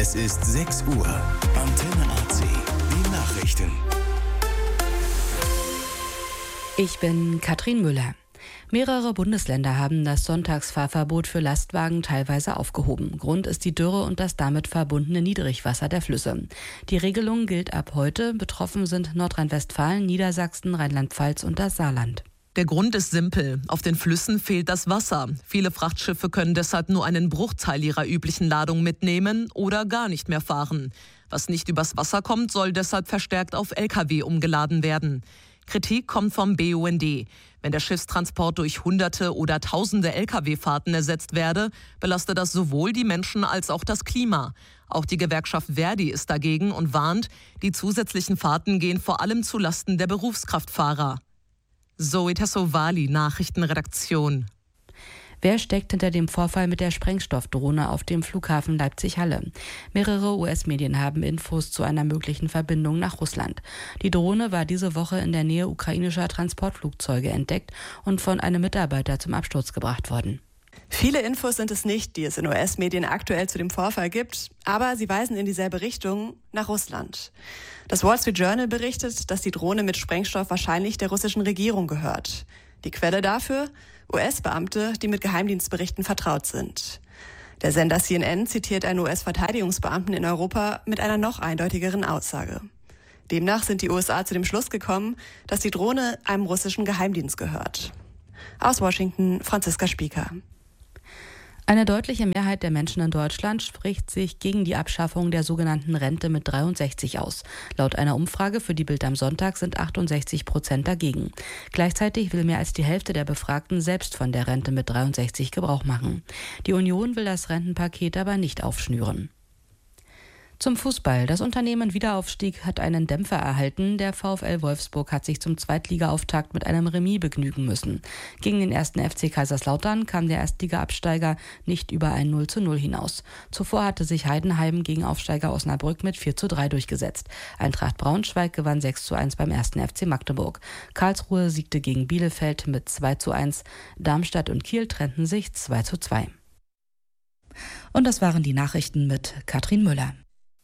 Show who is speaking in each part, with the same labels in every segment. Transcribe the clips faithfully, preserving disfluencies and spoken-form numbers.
Speaker 1: Es ist sechs Uhr. Antenne A C. Die Nachrichten.
Speaker 2: Ich bin Katrin Müller. Mehrere Bundesländer haben das Sonntagsfahrverbot für Lastwagen teilweise aufgehoben. Grund ist die Dürre und das damit verbundene Niedrigwasser der Flüsse. Die Regelung gilt ab heute. Betroffen sind Nordrhein-Westfalen, Niedersachsen, Rheinland-Pfalz und das Saarland.
Speaker 3: Der Grund ist simpel. Auf den Flüssen fehlt das Wasser. Viele Frachtschiffe können deshalb nur einen Bruchteil ihrer üblichen Ladung mitnehmen oder gar nicht mehr fahren. Was nicht übers Wasser kommt, soll deshalb verstärkt auf L K W umgeladen werden. Kritik kommt vom B U N D. Wenn der Schiffstransport durch Hunderte oder Tausende L K W-Fahrten ersetzt werde, belastet das sowohl die Menschen als auch das Klima. Auch die Gewerkschaft Verdi ist dagegen und warnt, die zusätzlichen Fahrten gehen vor allem zulasten der Berufskraftfahrer. Zoe Tassovali, Nachrichtenredaktion.
Speaker 2: Wer steckt hinter dem Vorfall mit der Sprengstoffdrohne auf dem Flughafen Leipzig-Halle? Mehrere U S-Medien haben Infos zu einer möglichen Verbindung nach Russland. Die Drohne war diese Woche in der Nähe ukrainischer Transportflugzeuge entdeckt und von einem Mitarbeiter zum Absturz gebracht worden.
Speaker 4: Viele Infos sind es nicht, die es in U S-Medien aktuell zu dem Vorfall gibt, aber sie weisen in dieselbe Richtung, nach Russland. Das Wall Street Journal berichtet, dass die Drohne mit Sprengstoff wahrscheinlich der russischen Regierung gehört. Die Quelle dafür? U S-Beamte, die mit Geheimdienstberichten vertraut sind. Der Sender C N N zitiert einen U S-Verteidigungsbeamten in Europa mit einer noch eindeutigeren Aussage. Demnach sind die U S A zu dem Schluss gekommen, dass die Drohne einem russischen Geheimdienst gehört. Aus Washington, Franziska Spieker.
Speaker 2: Eine deutliche Mehrheit der Menschen in Deutschland spricht sich gegen die Abschaffung der sogenannten Rente mit dreiundsechzig aus. Laut einer Umfrage für die Bild am Sonntag sind achtundsechzig Prozent dagegen. Gleichzeitig will mehr als die Hälfte der Befragten selbst von der Rente mit dreiundsechzig Gebrauch machen. Die Union will das Rentenpaket aber nicht aufschnüren. Zum Fußball. Das Unternehmen Wiederaufstieg hat einen Dämpfer erhalten. Der VfL Wolfsburg hat sich zum Zweitliga-Auftakt mit einem Remis begnügen müssen. Gegen den ersten F C Kaiserslautern kam der Erstliga-Absteiger nicht über ein null zu null hinaus. Zuvor hatte sich Heidenheim gegen Aufsteiger Osnabrück mit vier zu drei durchgesetzt. Eintracht Braunschweig gewann sechs zu eins beim ersten F C Magdeburg. Karlsruhe siegte gegen Bielefeld mit zwei zu eins. Darmstadt und Kiel trennten sich zwei zu zwei. Und das waren die Nachrichten mit Katrin Müller.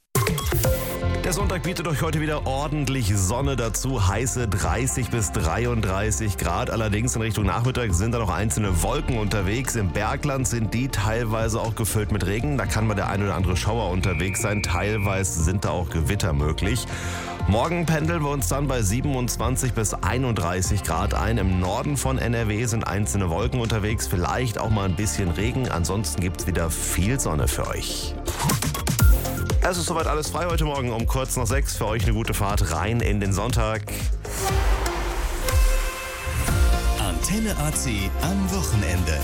Speaker 5: Der Sonntag bietet euch heute wieder ordentlich Sonne dazu, heiße dreißig bis dreiunddreißig Grad. Allerdings in Richtung Nachmittag sind da noch einzelne Wolken unterwegs. Im Bergland sind die teilweise auch gefüllt mit Regen. Da kann mal der ein oder andere Schauer unterwegs sein. Teilweise sind da auch Gewitter möglich. Morgen pendeln wir uns dann bei siebenundzwanzig bis einunddreißig Grad ein. Im Norden von N R W sind einzelne Wolken unterwegs, vielleicht auch mal ein bisschen Regen. Ansonsten gibt es wieder viel Sonne für euch. Es ist soweit alles frei heute Morgen um kurz nach sechs. Für euch eine gute Fahrt rein in den Sonntag.
Speaker 1: Antenne A C am Wochenende.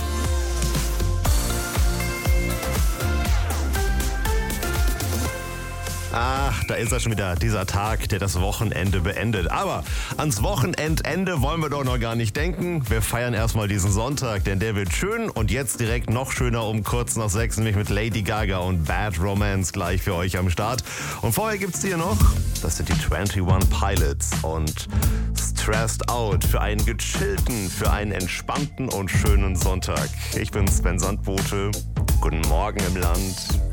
Speaker 5: Ach, da ist er schon wieder, dieser Tag, der das Wochenende beendet. Aber ans Wochenendende wollen wir doch noch gar nicht denken. Wir feiern erstmal diesen Sonntag, denn der wird schön und jetzt direkt noch schöner um kurz nach sechs, nämlich mit Lady Gaga und Bad Romance gleich für euch am Start. Und vorher gibt's hier noch, das sind die einundzwanzig Pilots und Stressed Out für einen gechillten, für einen entspannten und schönen Sonntag. Ich bin Sven Sandbote. Guten Morgen im Land.